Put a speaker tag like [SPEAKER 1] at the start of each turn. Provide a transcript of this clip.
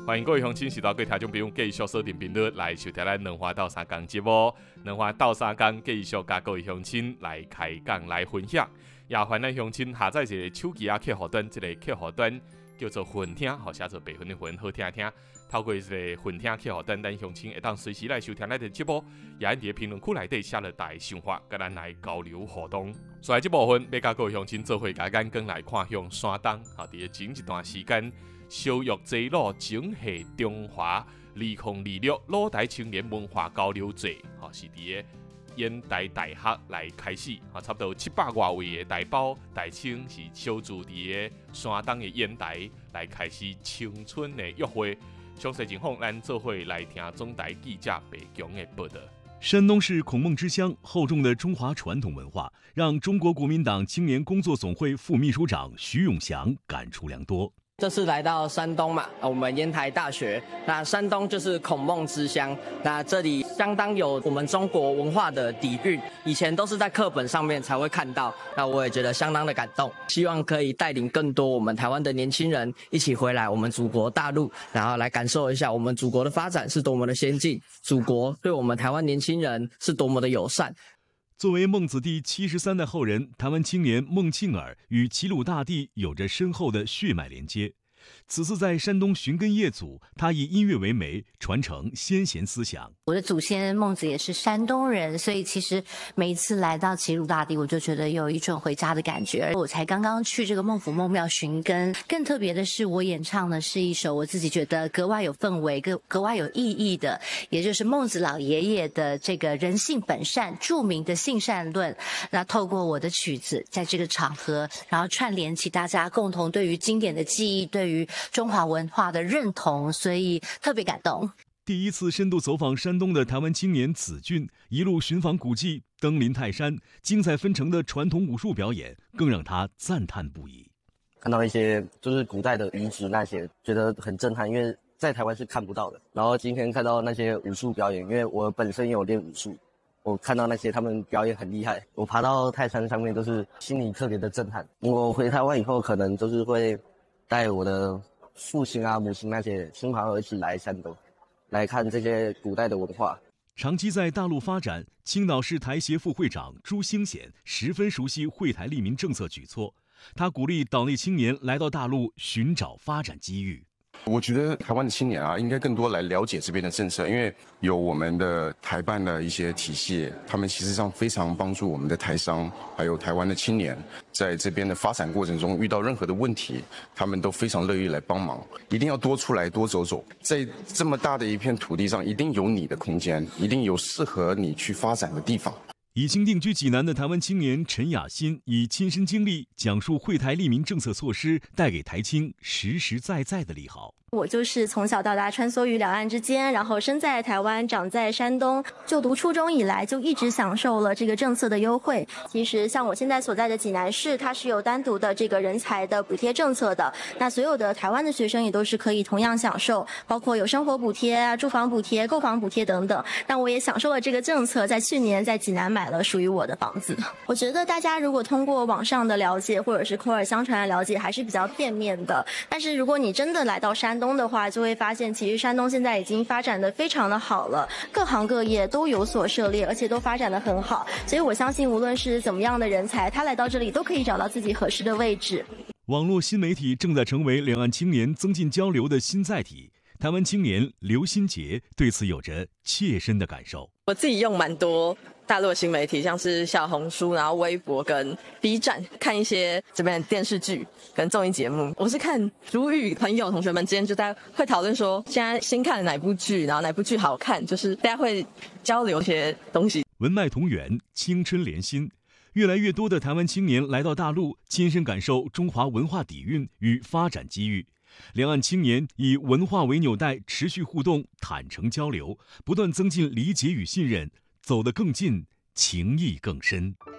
[SPEAKER 1] 欢迎各位乡亲、时代各位听众朋友继续锁定频率来收听咱两花斗三工节目。两花斗三工继续甲各位乡亲来开讲来分享。也欢迎咱乡亲下载一个手机客户端，这个客户端叫做混听，或写做白混的混，好听听。透过这个混听客户端，咱乡亲会当随时来收听咱的节目，也在评论区内底写了大家想法，跟咱来交流互动。所以这部分要甲各位乡亲做伙甲咱更来看向山东，伫前一段时间。烧肉祭路整合中华2026老台青年文化交流节，是伫个烟台大学来开始，差不多700多位的台胞台青是小住伫个山东的烟台来开始青春的约会。详细情况，咱做伙来听总台记者白强的报道。
[SPEAKER 2] 山东是孔孟之乡，厚重的中华传统文化让中国国民党青年工作总会副秘书长徐永祥感触良多。
[SPEAKER 3] 这次来到山东嘛，我们烟台大学，那山东就是孔孟之乡，那这里相当有我们中国文化的底蕴，以前都是在课本上面才会看到，那我也觉得相当的感动，希望可以带领更多我们台湾的年轻人一起回来我们祖国大陆，然后来感受一下我们祖国的发展是多么的先进，祖国对我们台湾年轻人是多么的友善。
[SPEAKER 2] 作为孟子第73代后人，台湾青年孟庆尔与齐鲁大地有着深厚的血脉连接。此次在山东寻根谒祖，他以音乐为媒，传承先贤思想。
[SPEAKER 4] 我的祖先孟子也是山东人，所以其实每一次来到齐鲁大地，我就觉得有一种回家的感觉。我才刚刚去这个孟府孟庙寻根，更特别的是，我演唱的是一首我自己觉得格外有氛围、格外有意义的，也就是孟子老爷爷的这个人性本善著名的性善论。那透过我的曲子，在这个场合，然后串联起大家共同对于经典的记忆，对于中华文化的认同，所以特别感动。
[SPEAKER 2] 第一次深度走访山东的台湾青年子俊，一路寻访古迹，登临泰山，精彩纷呈的传统武术表演，更让他赞叹不已。
[SPEAKER 5] 看到一些就是古代的遗址那些，觉得很震撼，因为在台湾是看不到的。然后今天看到那些武术表演，因为我本身也有练武术，我看到那些他们表演很厉害。我爬到泰山上面都是心里特别的震撼。我回台湾以后，可能就是会带我的父亲啊、母亲那些亲朋好友一起来山东，来看这些古代的文化。
[SPEAKER 2] 长期在大陆发展，青岛市台协副会长朱兴显十分熟悉惠台利民政策举措。他鼓励岛内青年来到大陆寻找发展机遇。
[SPEAKER 6] 我觉得台湾的青年啊，应该更多来了解这边的政策，因为有我们的台办的一些体系，他们其实上非常帮助我们的台商，还有台湾的青年，在这边的发展过程中遇到任何的问题，他们都非常乐意来帮忙。一定要多出来，多走走，在这么大的一片土地上，一定有你的空间，一定有适合你去发展的地方。
[SPEAKER 2] 已经定居济南的台湾青年陈雅欣以亲身经历讲述惠台利民政策措施带给台青实实在在的利好。
[SPEAKER 7] 我就是从小到大穿梭于两岸之间，然后生在台湾，长在山东，就读初中以来就一直享受了这个政策的优惠。其实像我现在所在的济南市，它是有单独的这个人才的补贴政策的，那所有的台湾的学生也都是可以同样享受，包括有生活补贴啊、住房补贴、购房补贴等等。那我也享受了这个政策，在去年在济南买了属于我的房子。我觉得大家如果通过网上的了解或者是口耳相传的了解还是比较片面的，但是如果你真的来到山东的话，就会发现其实山东现在已经发展得非常的好了，各行各业都有所涉猎，而且都发展得很好，所以我相信无论是怎么样的人才，他来到这里都可以找到自己合适的位置。
[SPEAKER 2] 网络新媒体正在成为两岸青年增进交流的新载体。台湾青年刘新杰对此有着切身的感受。
[SPEAKER 8] 我自己用蛮多大陆的新媒体，像是小红书，然后微博跟 B 站，看一些这边的电视剧跟综艺节目。我是看如语朋友同学们之间就在会讨论说现在新看了哪部剧，然后哪部剧好看，就是大家会交流一些东西。
[SPEAKER 2] 文脉同源，青春连心。越来越多的台湾青年来到大陆，亲身感受中华文化底蕴与发展机遇。两岸青年以文化为纽带，持续互动、坦诚交流，不断增进理解与信任，走得更近，情谊更深。